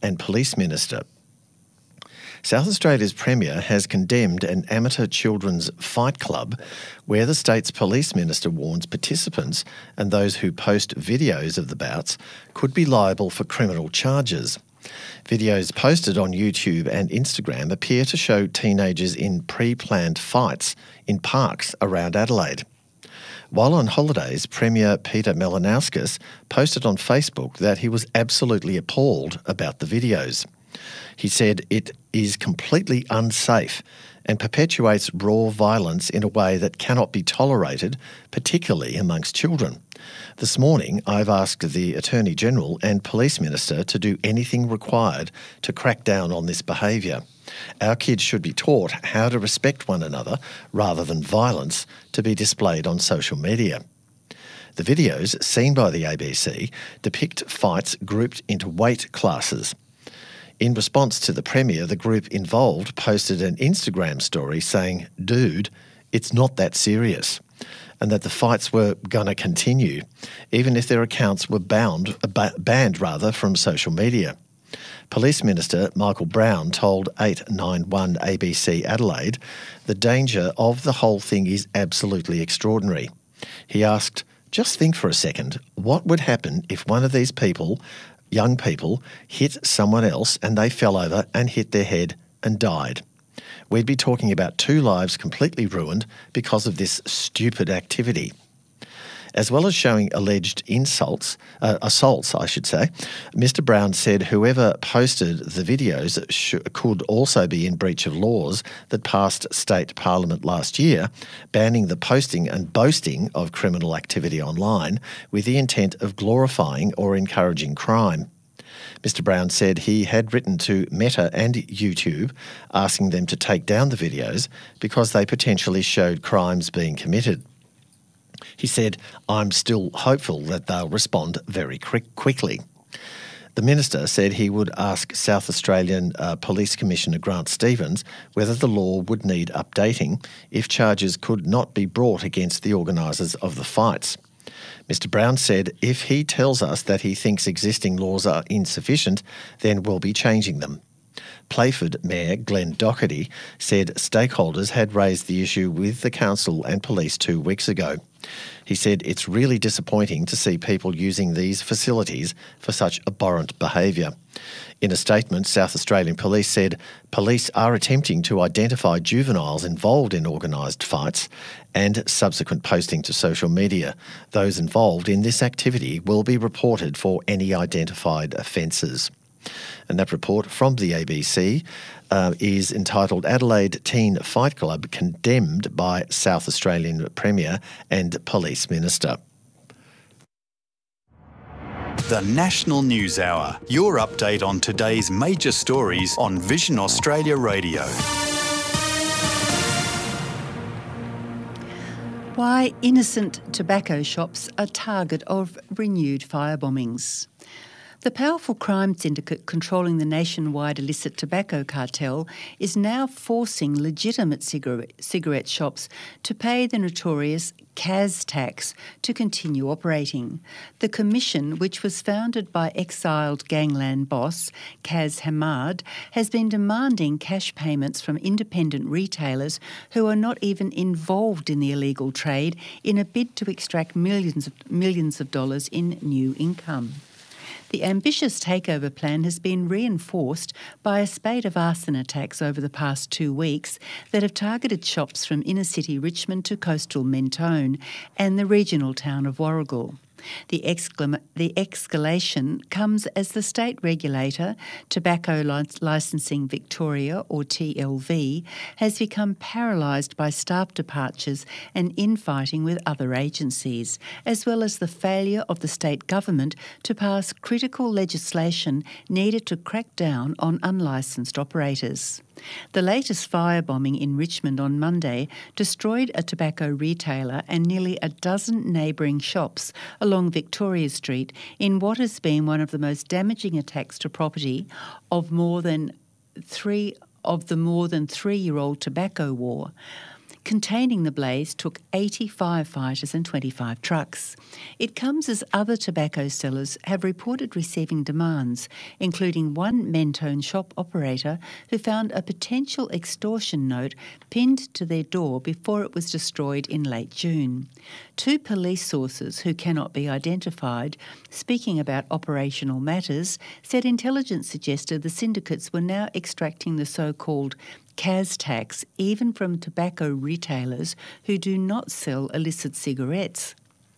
and Police Minister. South Australia's Premier has condemned an amateur children's fight club where the state's Police Minister warns participants and those who post videos of the bouts could be liable for criminal charges. Videos posted on YouTube and Instagram appear to show teenagers in pre-planned fights in parks around Adelaide. While on holidays, Premier Peter Malinauskas posted on Facebook that he was absolutely appalled about the videos. He said it is completely unsafe and perpetuates raw violence in a way that cannot be tolerated, particularly amongst children. This morning, I've asked the Attorney-General and Police Minister to do anything required to crack down on this behaviour. Our kids should be taught how to respect one another rather than violence to be displayed on social media. The videos, seen by the ABC, depict fights grouped into weight classes. In response to the Premier, the group involved posted an Instagram story saying, "Dude, it's not that serious," and that the fights were going to continue, even if their accounts were banned from social media. Police Minister Michael Brown told 891 ABC Adelaide, "The danger of the whole thing is absolutely extraordinary." He asked, "Just think for a second, what would happen if one of these people, young people, hit someone else and they fell over and hit their head and died? We'd be talking about 2 lives completely ruined because of this stupid activity." As well as showing alleged assaults, Mr Brown said whoever posted the videos could also be in breach of laws that passed state parliament last year, banning the posting and boasting of criminal activity online with the intent of glorifying or encouraging crime. Mr Brown said he had written to Meta and YouTube asking them to take down the videos because they potentially showed crimes being committed. He said, "I'm still hopeful that they'll respond very quickly." The Minister said he would ask South Australian Police Commissioner Grant Stevens whether the law would need updating if charges could not be brought against the organisers of the fights. Mr Brown said if he tells us that he thinks existing laws are insufficient, then we'll be changing them. Playford Mayor Glenn Doherty said stakeholders had raised the issue with the council and police 2 weeks ago. He said it's really disappointing to see people using these facilities for such abhorrent behaviour. In a statement, South Australian Police said police are attempting to identify juveniles involved in organised fights and subsequent posting to social media. Those involved in this activity will be reported for any identified offences. And that report from the ABC is entitled "Adelaide Teen Fight Club Condemned by South Australian Premier and Police Minister." The National News Hour, your update on today's major stories on Vision Australia Radio. Why innocent tobacco shops are target of renewed fire bombings. The powerful crime syndicate controlling the nationwide illicit tobacco cartel is now forcing legitimate cigarette shops to pay the notorious CAS tax to continue operating. The commission, which was founded by exiled gangland boss Kaz Hamad, has been demanding cash payments from independent retailers who are not even involved in the illegal trade in a bid to extract millions of dollars in new income. The ambitious takeover plan has been reinforced by a spate of arson attacks over the past 2 weeks that have targeted shops from inner-city Richmond to coastal Mentone and the regional town of Warragul. The escalation comes as the state regulator, Tobacco Licensing Victoria, or TLV, has become paralysed by staff departures and infighting with other agencies, as well as the failure of the state government to pass critical legislation needed to crack down on unlicensed operators. The latest firebombing in Richmond on Monday destroyed a tobacco retailer and nearly a dozen neighbouring shops along Victoria Street in what has been one of the most damaging attacks to property of the more than 3-year-old tobacco war. Containing the blaze took 80 firefighters and 25 trucks. It comes as other tobacco sellers have reported receiving demands, including one Mentone shop operator who found a potential extortion note pinned to their door before it was destroyed in late June. Two police sources who cannot be identified, speaking about operational matters, said intelligence suggested the syndicates were now extracting the so-called CAS tax even from tobacco retailers who do not sell illicit cigarettes.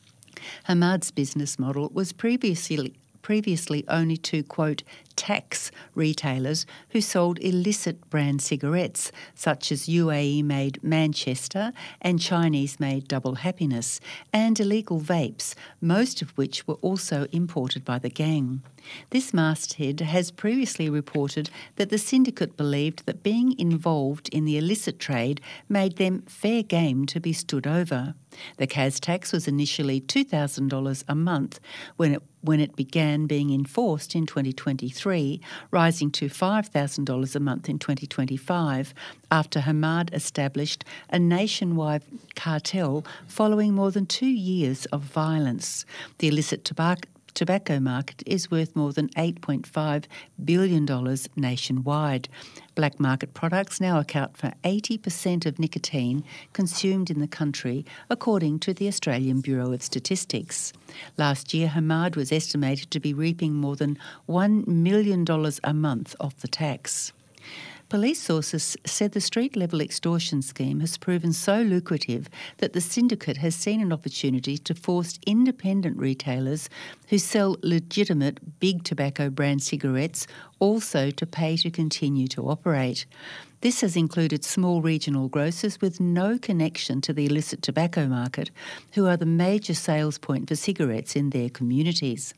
Hamad's business model was previously only to, quote, tax retailers who sold illicit brand cigarettes, such as UAE-made Manchester and Chinese-made Double Happiness, and illegal vapes, most of which were also imported by the gang. This masthead has previously reported that the syndicate believed that being involved in the illicit trade made them fair game to be stood over. The CAS tax was initially $2,000 a month when it began being enforced in 2023, rising to $5,000 a month in 2025 after Hamad established a nationwide cartel following more than 2 years of violence. The illicit tobacco market is worth more than $8.5 billion nationwide. Black market products now account for 80% of nicotine consumed in the country, according to the Australian Bureau of Statistics. Last year, Hamad was estimated to be reaping more than $1 million a month off the tax. Police sources said the street-level extortion scheme has proven so lucrative that the syndicate has seen an opportunity to force independent retailers who sell legitimate big tobacco brand cigarettes also to pay to continue to operate. This has included small regional grocers with no connection to the illicit tobacco market, who are the major sales point for cigarettes in their communities.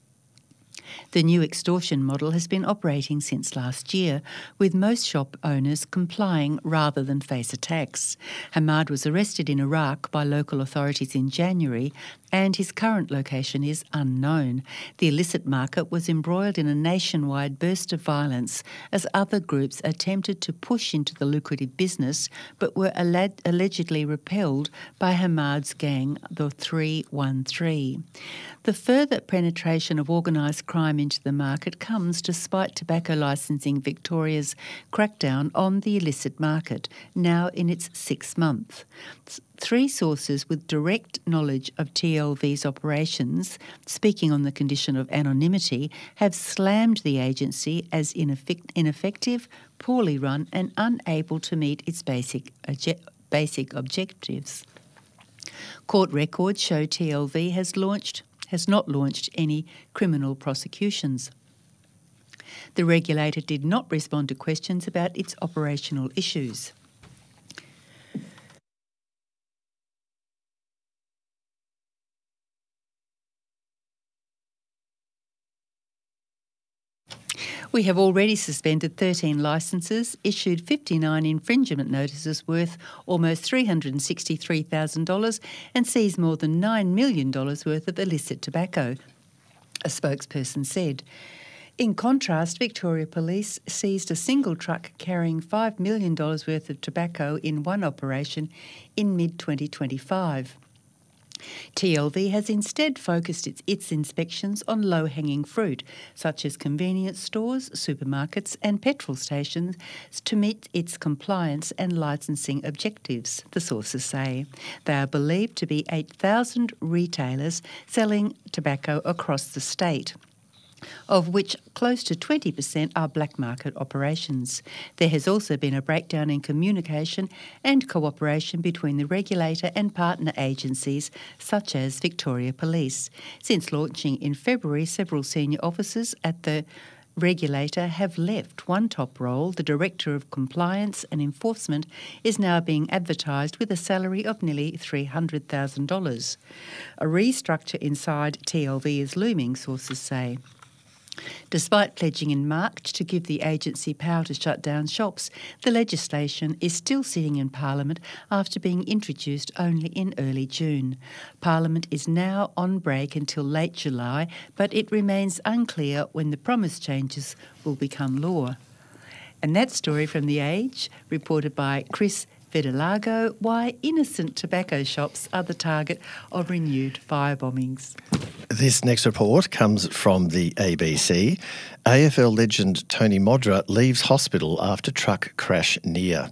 The new extortion model has been operating since last year, with most shop owners complying rather than face a tax. Hamad was arrested in Iraq by local authorities in January, and his current location is unknown. The illicit market was embroiled in a nationwide burst of violence as other groups attempted to push into the lucrative business but were allegedly repelled by Hamad's gang, the 313. The further penetration of organised crime into the market comes despite Tobacco Licensing Victoria's crackdown on the illicit market, now in its 6th month. Three sources with direct knowledge of TLV's operations, speaking on the condition of anonymity, have slammed the agency as ineffective, poorly run and unable to meet its basic objectives. Court records show TLV has not launched any criminal prosecutions. The regulator did not respond to questions about its operational issues. We have already suspended 13 licences, issued 59 infringement notices worth almost $363,000 and seized more than $9 million worth of illicit tobacco, a spokesperson said. In contrast, Victoria Police seized a single truck carrying $5 million worth of tobacco in one operation in mid-2025. TLV has instead focused its inspections on low-hanging fruit, such as convenience stores, supermarkets and petrol stations, to meet its compliance and licensing objectives, the sources say. They are believed to be 8,000 retailers selling tobacco across the state, of which close to 20% are black market operations. There has also been a breakdown in communication and cooperation between the regulator and partner agencies such as Victoria Police. Since launching in February, several senior officers at the regulator have left. One top role, the Director of Compliance and Enforcement, is now being advertised with a salary of nearly $300,000. A restructure inside TLV is looming, sources say. Despite pledging in March to give the agency power to shut down shops, the legislation is still sitting in Parliament after being introduced only in early June. Parliament is now on break until late July, but it remains unclear when the promised changes will become law. And that story from The Age, reported by Chris Vitiligo, why innocent tobacco shops are the target of renewed firebombings. This next report comes from the ABC. AFL legend Tony Modra leaves hospital after truck crash near.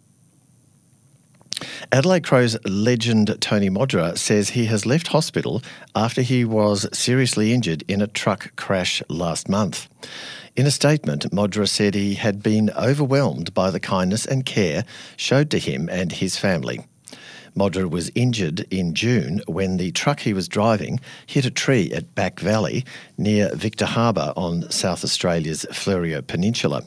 Adelaide Crows legend Tony Modra says he has left hospital after he was seriously injured in a truck crash last month. In a statement, Modra said he had been overwhelmed by the kindness and care showed to him and his family. Modra was injured in June when the truck he was driving hit a tree at Back Valley near Victor Harbour on South Australia's Fleurieu Peninsula.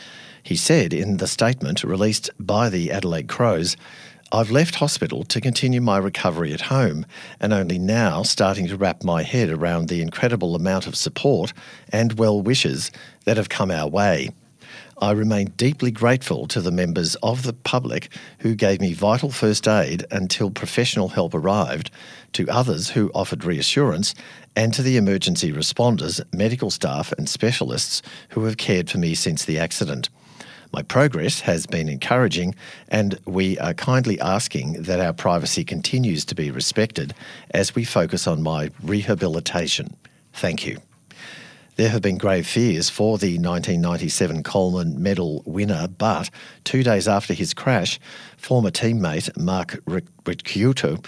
He said in the statement released by the Adelaide Crows, "I've left hospital to continue my recovery at home and only now starting to wrap my head around the incredible amount of support and well wishes that have come our way. I remain deeply grateful to the members of the public who gave me vital first aid until professional help arrived, to others who offered reassurance, and to the emergency responders, medical staff and specialists who have cared for me since the accident. My progress has been encouraging and we are kindly asking that our privacy continues to be respected as we focus on my rehabilitation. Thank you." There have been grave fears for the 1997 Coleman Medal winner, but 2 days after his crash, former teammate Mark Ricciuto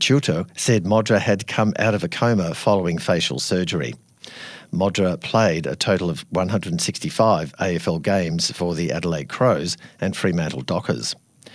said Modra had come out of a coma following facial surgery. Modra played a total of 165 AFL games for the Adelaide Crows and Fremantle Dockers.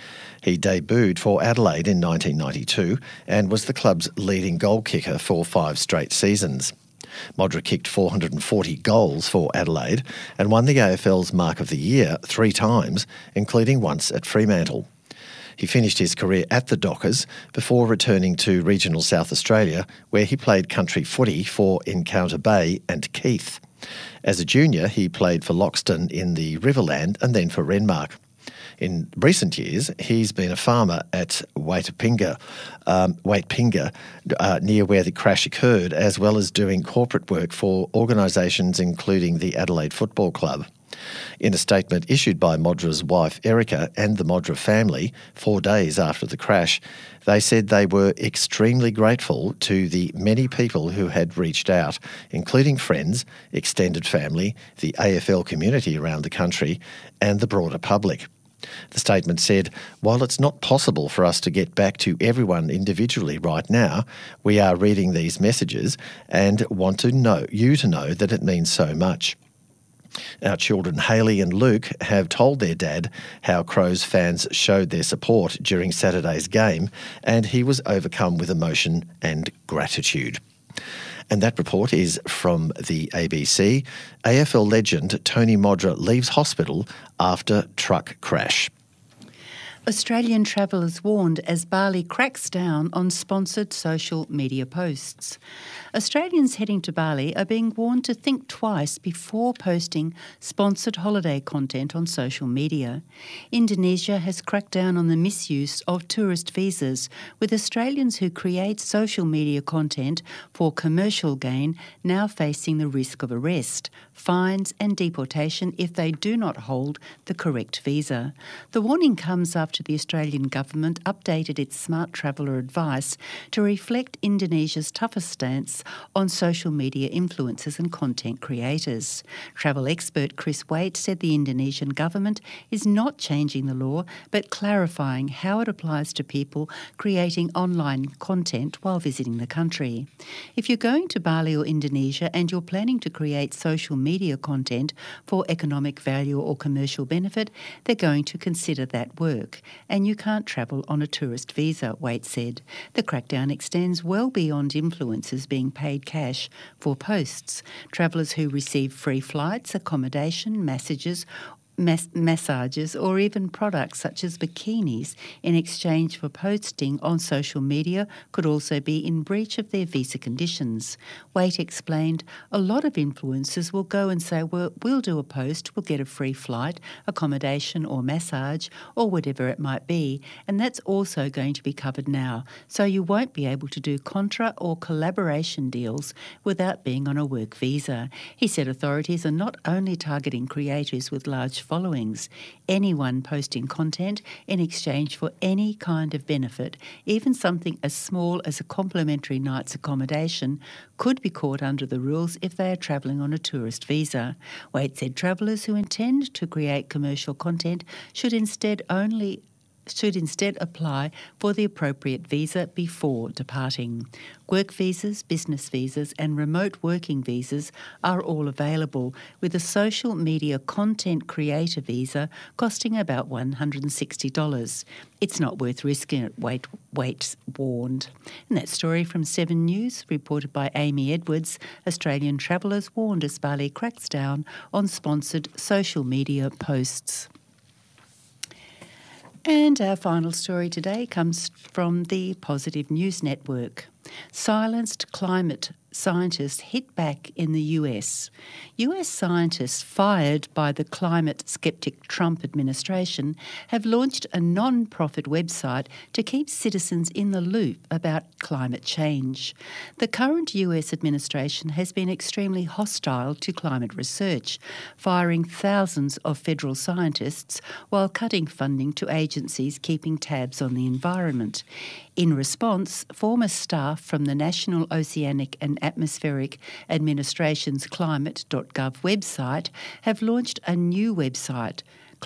He debuted for Adelaide in 1992 and was the club's leading goal kicker for 5 straight seasons. Modra kicked 440 goals for Adelaide and won the AFL's Mark of the Year 3 times, including once at Fremantle. He finished his career at the Dockers before returning to regional South Australia, where he played country footy for Encounter Bay and Keith. As a junior, he played for Loxton in the Riverland and then for Renmark. In recent years, he's been a farmer at Waitpinga, near where the crash occurred, as well as doing corporate work for organisations including the Adelaide Football Club. In a statement issued by Modra's wife Erica and the Modra family 4 days after the crash, they said they were extremely grateful to the many people who had reached out, including friends, extended family, the AFL community around the country, and the broader public. The statement said, "While it's not possible for us to get back to everyone individually right now, we are reading these messages and want to know you to know that it means so much. Our children Hayley and Luke have told their dad how Crows fans showed their support during Saturday's game, and he was overcome with emotion and gratitude." And that report is from the ABC. AFL legend Tony Modra leaves hospital after truck crash. Australian travellers warned as Bali cracks down on sponsored social media posts. Australians heading to Bali are being warned to think twice before posting sponsored holiday content on social media. Indonesia has cracked down on the misuse of tourist visas, with Australians who create social media content for commercial gain now facing the risk of arrest, fines and deportation if they do not hold the correct visa. The warning comes after the Australian government updated its Smart Traveller advice to reflect Indonesia's tougher stance on social media influencers and content creators. Travel expert Chris Waite said the Indonesian government is not changing the law but clarifying how it applies to people creating online content while visiting the country. If you're going to Bali or Indonesia and you're planning to create social media content for economic value or commercial benefit, they're going to consider that work. And you can't travel on a tourist visa, Waite said. The crackdown extends well beyond influencers being paid cash for posts. Travellers who receive free flights, accommodation, massages or even products such as bikinis in exchange for posting on social media could also be in breach of their visa conditions. Waite explained, a lot of influencers will go and say, well, we'll do a post, we'll get a free flight, accommodation or massage or whatever it might be, and that's also going to be covered now. So you won't be able to do contra or collaboration deals without being on a work visa. He said authorities are not only targeting creators with large followings. Anyone posting content in exchange for any kind of benefit, even something as small as a complimentary night's accommodation, could be caught under the rules if they are travelling on a tourist visa. Wade said travellers who intend to create commercial content should instead apply for the appropriate visa before departing. Work visas, business visas and remote working visas are all available, with a social media content creator visa costing about $160. It's not worth risking it, Waite warned. And that story from 7 News, reported by Amy Edwards. Australian travellers warned as Bali cracks down on sponsored social media posts. And our final story today comes from the Positive News Network. Silenced climate scientists hit back in the US. US scientists fired by the climate skeptic Trump administration have launched a non-profit website to keep citizens in the loop about climate change. The current US administration has been extremely hostile to climate research, firing thousands of federal scientists while cutting funding to agencies keeping tabs on the environment. In response, former staff from the National Oceanic and Atmospheric Administration's climate.gov website have launched a new website,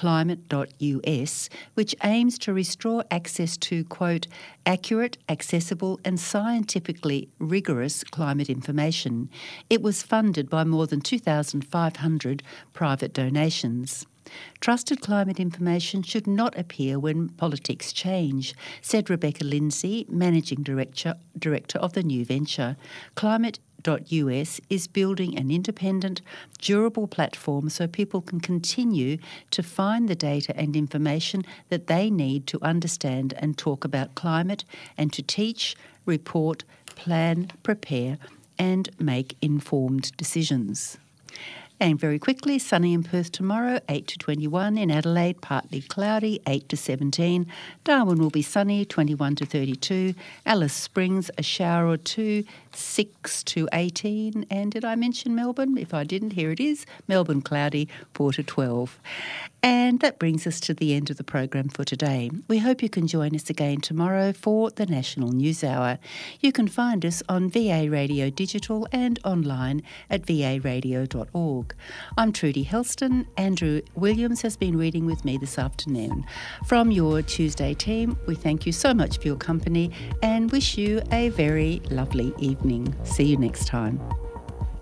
climate.us, which aims to restore access to, quote, accurate, accessible and scientifically rigorous climate information. It was funded by more than 2,500 private donations. Trusted climate information should not appear when politics change, said Rebecca Lindsay, Managing Director of the new venture. Climate.us is building an independent, durable platform so people can continue to find the data and information that they need to understand and talk about climate and to teach, report, plan, prepare and make informed decisions. And very quickly, sunny in Perth tomorrow, 8 to 21. In Adelaide, partly cloudy, 8 to 17. Darwin will be sunny, 21 to 32. Alice Springs, a shower or two, 6 to 18. And did I mention Melbourne? If I didn't, here it is. Melbourne cloudy, 4 to 12. And that brings us to the end of the program for today. We hope you can join us again tomorrow for the National News Hour. You can find us on VA Radio Digital and online at varadio.org. I'm Trudy Helston. Andrew Williams has been reading with me this afternoon. From your Tuesday team, we thank you so much for your company and wish you a very lovely evening. See you next time.